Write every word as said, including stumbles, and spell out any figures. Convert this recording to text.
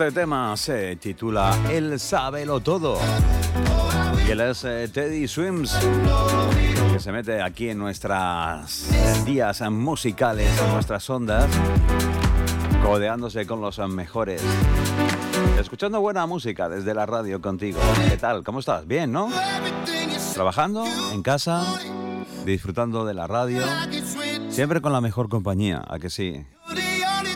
Este tema se titula Él Sábelo Todo. Y él es eh, Teddy Swims, que se mete aquí en nuestras días musicales, en nuestras ondas, codeándose con los mejores. Escuchando buena música desde la radio contigo. ¿Qué tal? ¿Cómo estás? Bien, ¿no? ¿Trabajando? ¿En casa? ¿Disfrutando de la radio? Siempre con la mejor compañía, ¿a que sí?